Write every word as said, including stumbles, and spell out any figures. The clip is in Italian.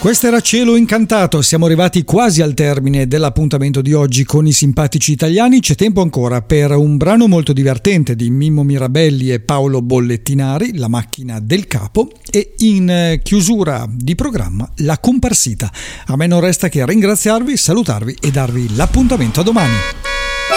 Questo era Cielo Incantato, siamo arrivati quasi al termine dell'appuntamento di oggi con i simpatici italiani. C'è tempo ancora per un brano molto divertente di Mimmo Mirabelli e Paolo Bollettinari, La macchina del capo, e in chiusura di programma La comparsita. A me non resta che ringraziarvi, salutarvi e darvi l'appuntamento a domani.